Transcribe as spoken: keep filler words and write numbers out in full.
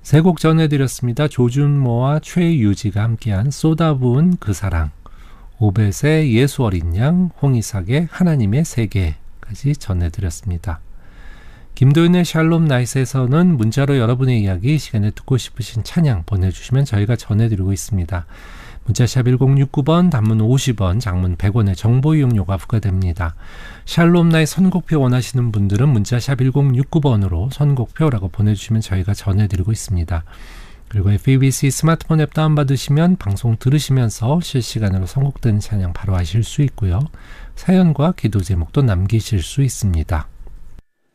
세 곡 전해드렸습니다. 조준모와 최유지가 함께한 쏟아부은 그 사랑, 오벳의 예수 어린 양, 홍이삭의 하나님의 세계까지 전해드렸습니다. 김도윤의 샬롬 나잇에서는 문자로 여러분의 이야기, 시간에 듣고 싶으신 찬양 보내주시면 저희가 전해드리고 있습니다. 문자샵 일공육구 번, 단문 오십 원, 장문 백 원의 정보 이용료가 부과됩니다. 샬롬 나잇 선곡표 원하시는 분들은 문자샵 일공육구 번으로 선곡표라고 보내주시면 저희가 전해드리고 있습니다. 그리고 에프이비씨 스마트폰 앱 다운받으시면 방송 들으시면서 실시간으로 선곡된 찬양 바로 하실 수 있고요. 사연과 기도 제목도 남기실 수 있습니다.